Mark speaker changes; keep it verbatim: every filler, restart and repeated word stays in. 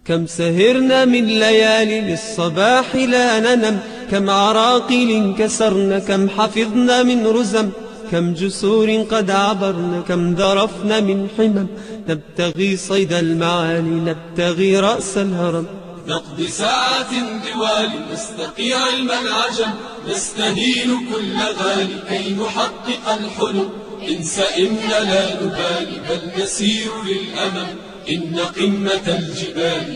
Speaker 1: كم سهرنا من ليالي للصباح لا ننم، كم عراقل كسرن، كم حفظنا من رزم، كم جسور قد عبرن، كم ذرفن من حمم، نبتغي صيد المعالي، نبتغي رأس الهرم.
Speaker 2: نقضي ساعات دوال نستقي علم العجم، نستهين كل غالي كي نحقق الحلم. إن سئمنا لا نبالي بل نسير للأمم، إن قمة الجبال